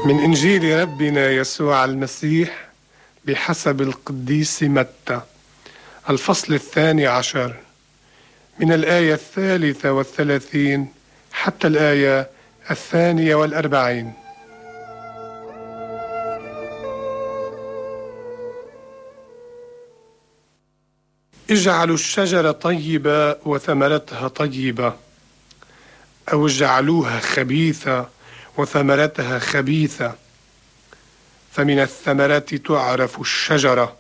من إنجيل ربنا يسوع المسيح بحسب القديس متى، الفصل 12، من الآية 33 حتى الآية 42. اجعلوا الشجرة طيبة وثمرتها طيبة، أو اجعلوها خبيثة وثمرتها خبيثة، فمن الثمرات تعرف الشجرة.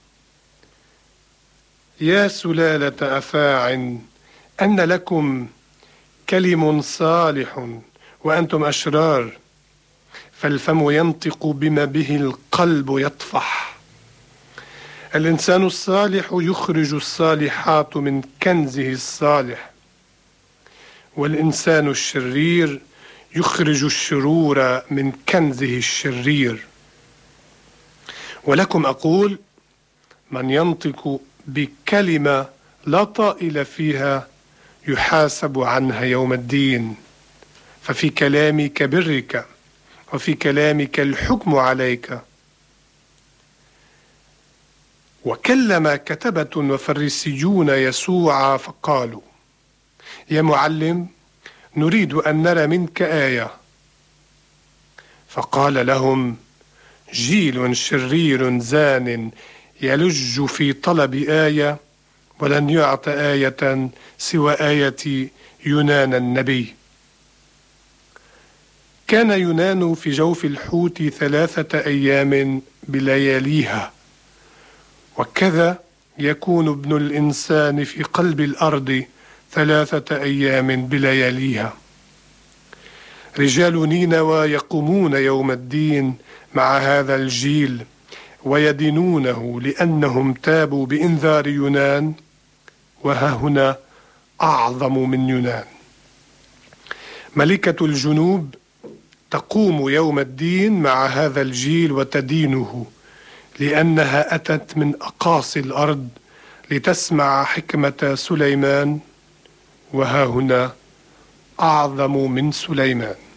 يا سلالة أفاع، أن لكم كلم صالح وأنتم أشرار، فالفم ينطق بما به القلب يطفح. الإنسان الصالح يخرج الصالحات من كنزه الصالح، والإنسان الشرير يخرج الشرور من كنزه الشرير. ولكم أقول: من ينطق بكلمة لا طائل فيها يحاسب عنها يوم الدين، ففي كلامك برك وفي كلامك الحكم عليك. وكلم كتبة وفريسيون يسوع فقالوا: يا معلم، نريد أن نرى منك آية. فقال لهم: جيل شرير زان يلج في طلب آية، ولن يعطى آية سوى آية يونان النبي. كان يونان في جوف الحوت 3 أيام بلياليها، وكذا يكون ابن الإنسان في قلب الأرض 3 أيام بلياليها. رجال نينوى يقومون يوم الدين مع هذا الجيل ويدينونه لأنهم تابوا بإنذار يونان، وها هنا أعظم من يونان. ملكة الجنوب تقوم يوم الدين مع هذا الجيل وتدينه، لأنها أتت من أقاصي الأرض لتسمع حكمة سليمان، وها هنا أعظم من سليمان.